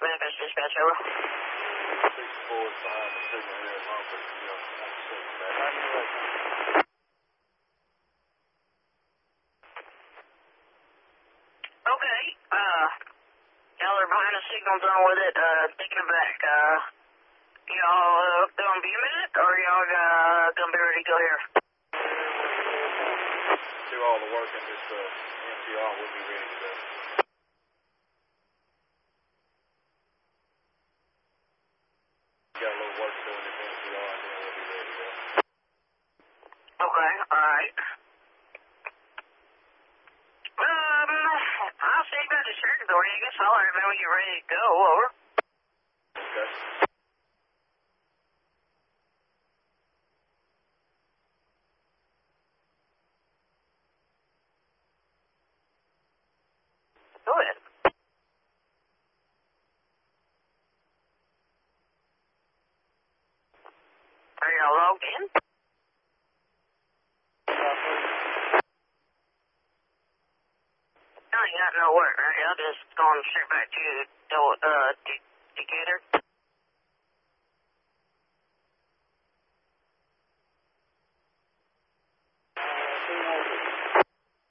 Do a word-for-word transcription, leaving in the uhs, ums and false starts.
Memphis dispatch, over. six four is behind the signal here at Lombard. You know, I'm sitting back. I knew that. Okay, uh, y'all are behind the signal, done with it, uh, taking it back, uh, y'all uh, gonna be a minute, or y'all uh, gonna be ready to go here? Do all the work in this, uh, M T R, we'll be ready to go. Got a little work to do in this M T R, and then we'll be ready to go. Okay, alright. Um, I'll say about the circuit door, you can holler at me when you're ready to go, over. Okay. Go ahead. Are y'all logged in? No, you got no work, right? Y'all just going straight back to, uh, Decatur?